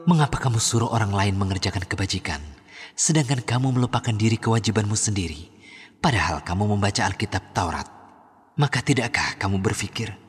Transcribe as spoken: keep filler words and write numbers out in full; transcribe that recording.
Mengapa kamu suruh orang lain mengerjakan kebajikan, sedangkan kamu melupakan diri kewajibanmu sendiri, padahal kamu membaca Alkitab Taurat? Maka tidakkah kamu berpikir